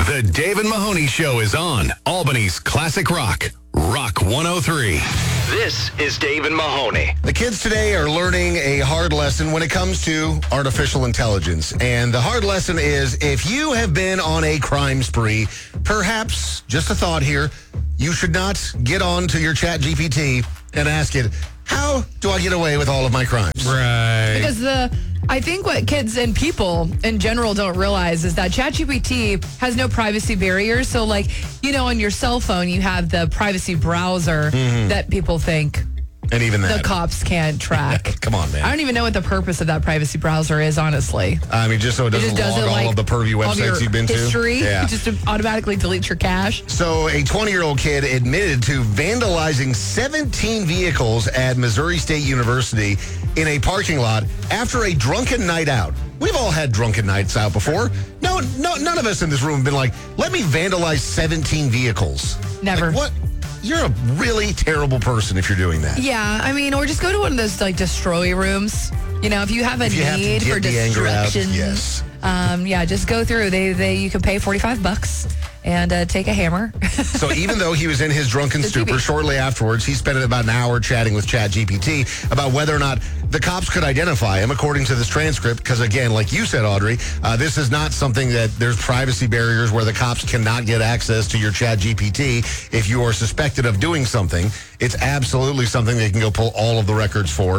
The Dave and Mahoney Show is on Albany's Classic Rock, Rock 103. This is Dave and Mahoney. The kids today are learning a hard lesson when it comes to artificial intelligence. And the hard lesson is if you have been on a crime spree, perhaps, just a thought here, you should not get on to your chat GPT and ask it, how do I get away with all of my crimes? Right. Because I think what kids and people in general don't realize is that ChatGPT has no privacy barriers. So, like, on your cell phone, you have the privacy browser that people think And even that. the cops can't track. Come on, man. I don't even know what the purpose of that privacy browser is, honestly. I mean, just so it doesn't log all of the pervy all your websites you've been history, to. Yeah. just to automatically delete your cache. So a 20-year-old kid admitted to vandalizing 17 vehicles at Missouri State University in a parking lot after a drunken night out. We've all had drunken nights out before. No, none of us in this room have been like, let me vandalize 17 vehicles. Never. Like, what? You're a really terrible person if you're doing that. Yeah, I mean, or just go to one of those, like, destroy rooms. If you have a If you have to need get for the anger out, destruction. yes. Just go through. You can pay $45 and take a hammer. So even though he was in his drunken stupor, shortly afterwards, he spent about an hour chatting with ChatGPT about whether or not the cops could identify him, according to this transcript. Because again, like you said, Audrey, this is not something that there's privacy barriers where the cops cannot get access to your ChatGPT if you are suspected of doing something. It's absolutely something they can go pull all of the records for.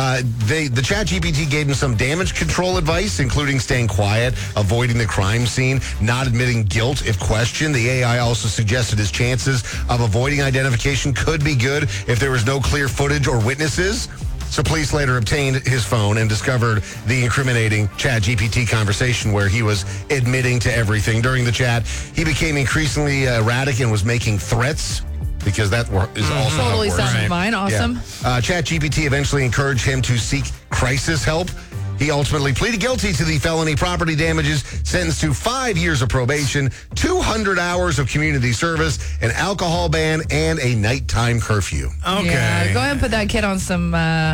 The ChatGPT gave him some damage control advice, including staying quiet, avoiding the crime scene, not admitting guilt if questioned. The AI also suggested his chances of avoiding identification could be good if there was no clear footage or witnesses. So police later obtained his phone and discovered the incriminating ChatGPT conversation where he was admitting to everything. During the chat, he became increasingly erratic and was making threats. Because that is also Totally sounds right. fine. Awesome. Yeah. ChatGPT eventually encouraged him to seek crisis help. He ultimately pleaded guilty to the felony property damages, sentenced to 5 years of probation, 200 hours of community service, an alcohol ban, and a nighttime curfew. Okay. Yeah, go ahead and put that kid on some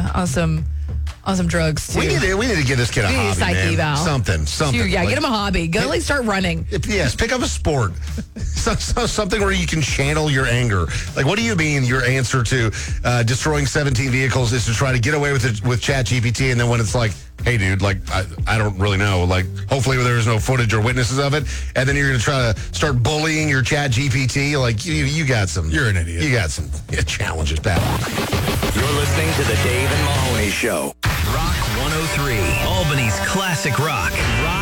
drugs too. We need to give this kid a We need a hobby, psyche man. eval. Something. Yeah, Like, get him a hobby. Go start running. Yes, pick up a sport. Something where you can channel your anger. Like, what do you mean your answer to destroying 17 vehicles is to try to get away with it with ChatGPT, and then when it's like, hey, dude, like, I don't really know. Like, hopefully there's no footage or witnesses of it, and then you're going to try to start bullying your ChatGPT. Like, you got some. You're an idiot. You got some challenges, pal. You're listening to The Dave and Mahoney Show. Rock 103. Albany's Classic Rock, Rock